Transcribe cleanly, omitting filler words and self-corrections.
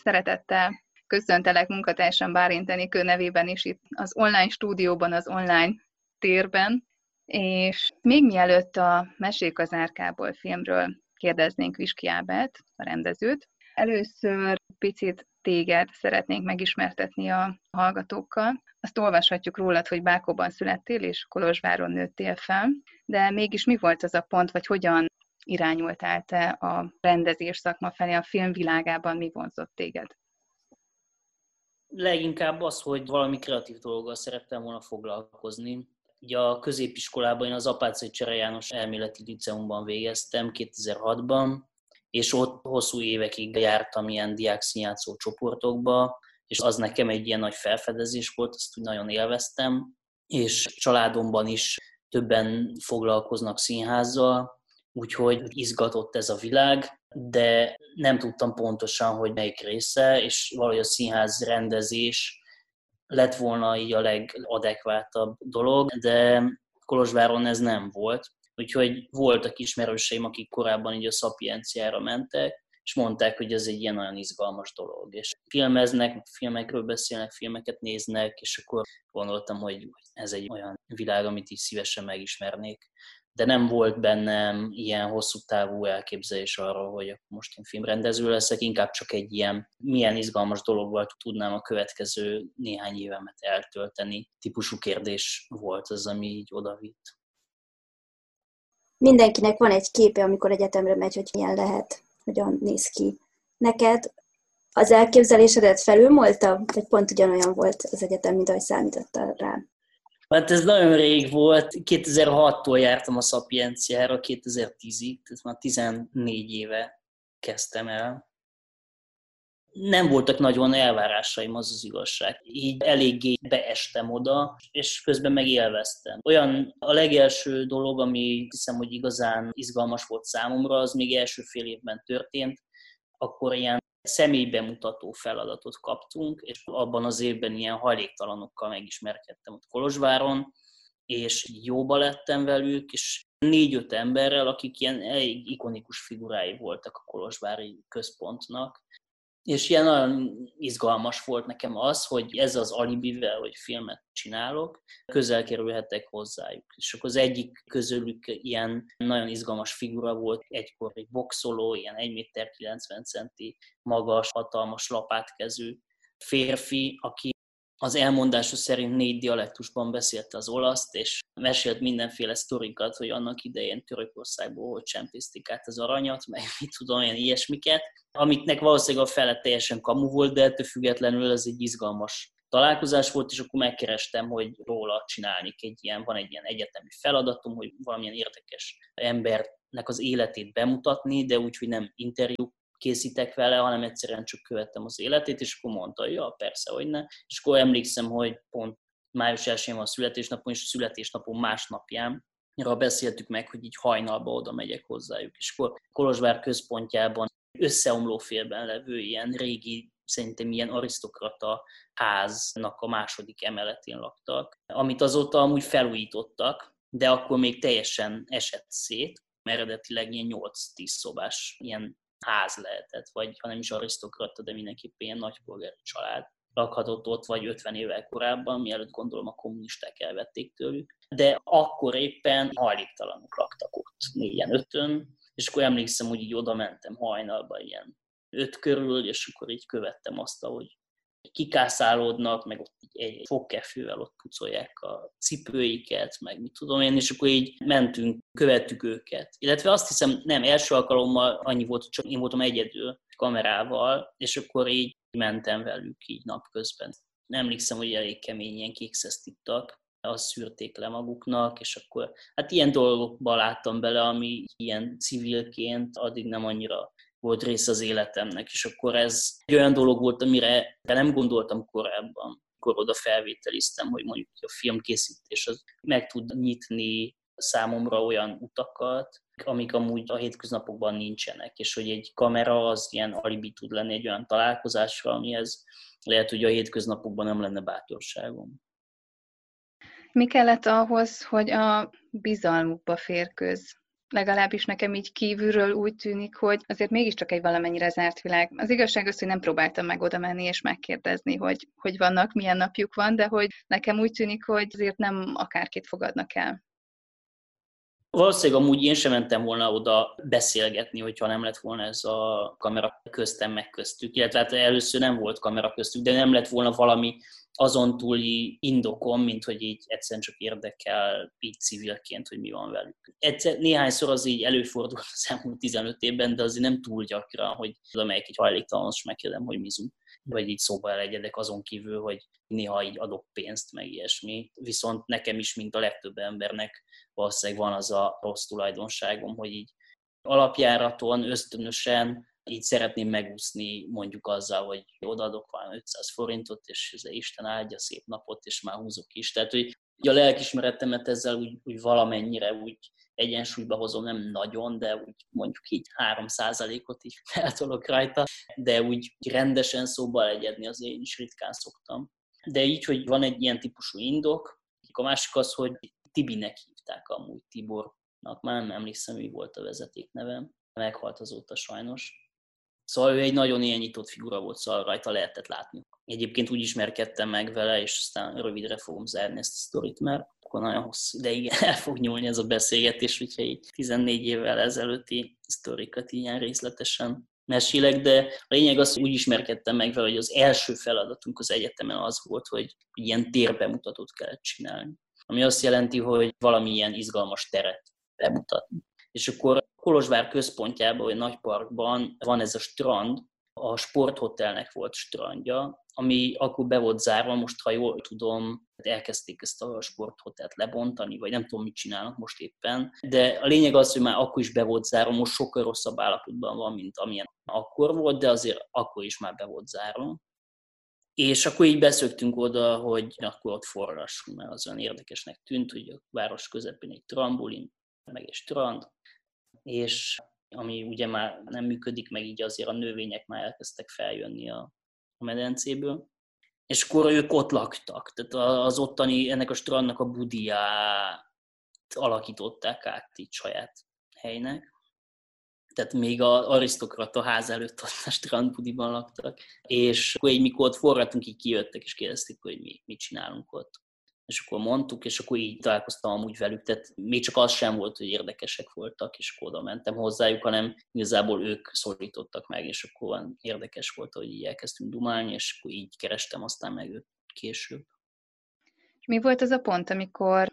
Szeretettel köszöntelek munkatársam Bálint Enikő nevében is itt az online stúdióban, az online térben, és még mielőtt a Mesék az Árkából filmről kérdeznénk Viski Ábelt, a rendezőt, először picit téged szeretnénk megismertetni a hallgatókkal. Azt olvashatjuk rólad, hogy Bákóban születtél és Kolozsváron nőttél fel, de mégis mi volt az a pont, vagy hogyan irányultál te a rendezés szakma felé, a filmvilágában mi vonzott téged? Leginkább az, hogy valami kreatív dologgal szerettem volna foglalkozni. Ugye a középiskolában én az Apáczai Csere János Elméleti Liceumban végeztem 2006-ban, és ott hosszú évekig jártam ilyen diákszínjátszó csoportokba, és az nekem egy ilyen nagy felfedezés volt, azt úgy nagyon élveztem, és családomban is többen foglalkoznak színházzal, úgyhogy izgatott ez a világ, de nem tudtam pontosan, hogy melyik része, és valahogy a színház rendezés lett volna így a legadekvátabb dolog, de Kolozsváron ez nem volt. Úgyhogy voltak ismerőseim, akik korábban így a Szapienciára mentek, és mondták, hogy ez egy ilyen olyan izgalmas dolog. És filmeznek, filmekről beszélnek, filmeket néznek, és akkor gondoltam, hogy ez egy olyan világ, amit így szívesen megismernék. De nem volt bennem ilyen hosszú távú elképzelés arról, hogy most én filmrendező leszek, inkább csak egy ilyen milyen izgalmas dologgal tudnám a következő néhány évemet eltölteni. Típusú kérdés volt az, ami így odavitt. Mindenkinek van egy képe, amikor egyetemre megy, hogy milyen lehet, hogyan néz ki. Neked az elképzelésedet felülmúlta, vagy pont ugyanolyan volt az egyetem, mint ahogy számítottál rá? Hát ez nagyon rég volt, 2006-tól jártam a Szapienciára, 2010-ig, tehát már 14 éve kezdtem el. Nem voltak nagyon elvárásaim, az az igazság. Így eléggé beestem oda, és közben meg élveztem. Olyan a legelső dolog, ami hiszem, hogy igazán izgalmas volt számomra, az még első fél évben történt, akkor ilyen személybemutató feladatot kaptunk, és abban az évben ilyen hajléktalanokkal megismerkedtem ott Kolozsváron, és jóba lettem velük, és 4-5 emberrel, akik ilyen elég ikonikus figurái voltak a kolozsvári központnak. És ilyen nagyon izgalmas volt nekem az, hogy ez az alibivel, hogy filmet csinálok, közel kerülhetek hozzájuk. És akkor az egyik közülük ilyen nagyon izgalmas figura volt, egykor egy boxoló, ilyen 1,90 m magas, hatalmas lapátkezű férfi, aki az elmondása szerint 4 dialektusban beszélte az olaszt, és mesélt mindenféle sztorikat, hogy annak idején Törökországból hogy csempészték át az aranyat, meg mit tudom, ilyen ilyesmiket, amiknek valószínűleg a fele teljesen kamu volt, de ettől függetlenül ez egy izgalmas találkozás volt, és akkor megkerestem, hogy róla csinálnék van egy ilyen egyetemi feladatom, hogy valamilyen érdekes embernek az életét bemutatni, de úgy, hogy nem interjú készítek vele, hanem egyszerűen csak követtem az életét, és akkor mondta, hogy ja, persze, hogy ne. És akkor emlékszem, hogy pont május 1-én van a születésnapon, és a születésnapon másnapján beszéltük meg, hogy így hajnalba oda megyek hozzájuk. És akkor Kolozsvár központjában összeomló félben levő ilyen régi, szerintem ilyen arisztokrata háznak a második emeletén laktak, amit azóta amúgy felújítottak, de akkor még teljesen esett szét, eredetileg ilyen 8-10 szobás ilyen ház lehetett, vagy ha nem is arisztokrata, de mindenképpen ilyen nagypolgári család lakhatott ott, vagy 50 évvel korábban, mielőtt gondolom a kommunisták elvették tőlük. De akkor éppen hajléktalanok laktak ott, 4-5-ön, és akkor emlékszem, hogy így oda mentem hajnalban ilyen 5 körül, és akkor így követtem azt, ahogy kikászálódnak, meg ott egy fogkefővel ott pucolják a cipőiket, meg mit tudom én, és akkor így mentünk, követtük őket. Illetve azt hiszem, nem, első alkalommal annyi volt, csak én voltam egyedül kamerával, és akkor így mentem velük így napközben. Emlékszem, hogy elég kemény ilyen kékszeszt ittak, azt szűrték le maguknak, és akkor hát ilyen dolgokba láttam bele, ami ilyen civilként addig nem annyira volt része az életemnek, és akkor ez egy olyan dolog volt, amire nem gondoltam korábban, amikor oda felvételiztem, hogy mondjuk a filmkészítés az meg tud nyitni számomra olyan utakat, amik amúgy a hétköznapokban nincsenek, és hogy egy kamera az ilyen alibi tud lenni egy olyan találkozásra, amihez lehet, hogy a hétköznapokban nem lenne bátorságom. Mi kellett ahhoz, hogy a bizalmukba férkőzz? legalábbis nekem így kívülről úgy tűnik, hogy azért mégiscsak egy valamennyire zárt világ. Az igazság az, hogy nem próbáltam meg oda menni és megkérdezni, hogy vannak, milyen napjuk van, de hogy nekem úgy tűnik, hogy azért nem akárkit fogadnak el. Valószínűleg amúgy én sem mentem volna oda beszélgetni, hogyha nem lett volna ez a kamera köztem meg köztük. Illetve hát először nem volt kamera köztük, de nem lett volna valami azon túli indokom, mint hogy így egyszerűen csak érdekel így civilként, hogy mi van velük. Néhányszor az így előfordult az elmúlt 15 évben, de azért nem túl gyakran, hogy oda megyek egy hajléktalanhoz, és megkérdem, hogy mizunk. Vagy így szóba elegyedek azon kívül, hogy néha így adok pénzt, meg ilyesmi. Viszont nekem is, mint a legtöbb embernek valószínűleg van az a rossz tulajdonságom, hogy így alapjáraton, ösztönösen így szeretném megúszni mondjuk azzal, hogy odaadok valami 500 forintot, és Isten áldja, szép napot, és már húzok is. Tehát, hogy a lelkismeretemet ezzel úgy valamennyire úgy egyensúlyba hozom, nem nagyon, de úgy mondjuk így 3%-ot így eltolok rajta, de úgy rendesen szóba egyedni azért én is ritkán szoktam. De így, hogy van egy ilyen típusú indok, a másik az, hogy Tibinek hívták amúgy, Tibornak, már nem emlékszem, mi volt a vezetéknevem, meghalt azóta sajnos. Szóval ő egy nagyon ilyen nyitott figura volt, szóval rajta lehetett látni. Egyébként úgy ismerkedtem meg vele, és aztán rövidre fogom zárni ezt a sztorit, mert akkor nagyon hosszú ideig el fog nyúlni ez a beszélgetés, úgyhogy így 14 évvel ezelőtti sztorikat ilyen részletesen mesélek, de a lényeg az, hogy úgy ismerkedtem meg vele, hogy az első feladatunk az egyetemen az volt, hogy ilyen térbemutatót kellett csinálni. Ami azt jelenti, hogy valamilyen izgalmas teret bemutatni. És akkor Kolozsvár központjában, vagy Nagyparkban van ez a strand, a sporthotelnek volt strandja, ami akkor be volt zárva, most ha jól tudom, elkezdték ezt a sporthotelt lebontani, vagy nem tudom, mit csinálnak most éppen. De a lényeg az, hogy már akkor is be volt zárva, most sokkal rosszabb állapotban van, mint amilyen akkor volt, de azért akkor is már be volt zárva. És akkor így beszöktünk oda, hogy akkor ott forrassunk, mert az olyan érdekesnek tűnt, hogy a város közepén egy trambolin, meg egy strand, és ami ugye már nem működik, meg így azért a növények már elkezdtek feljönni a medencéből. És akkor ők ott laktak, tehát az ottani, ennek a strandnak a budiát alakították át így saját helynek. Tehát még az arisztokrata ház előtt ott a strandbudiban laktak. És akkor így mikor ott forradtunk, így kijöttek, és kérdezték, hogy mit csinálunk ott. És akkor mondtuk, és akkor így találkoztam amúgy velük, tehát még csak az sem volt, hogy érdekesek voltak, és akkor oda mentem hozzájuk, hanem igazából ők szólítottak meg, és akkor érdekes volt, hogy így elkezdtünk dumálni, és akkor így kerestem aztán meg őt később. És mi volt az a pont, amikor